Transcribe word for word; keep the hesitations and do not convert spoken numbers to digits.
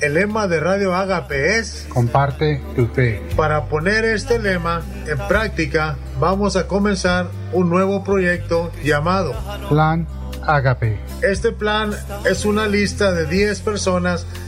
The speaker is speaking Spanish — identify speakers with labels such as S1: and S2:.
S1: El lema de Radio Agape es:
S2: comparte tu fe.
S1: Para poner este lema en práctica, vamos a comenzar un nuevo proyecto llamado
S2: Plan Agape.
S1: Este plan es una lista de diez personas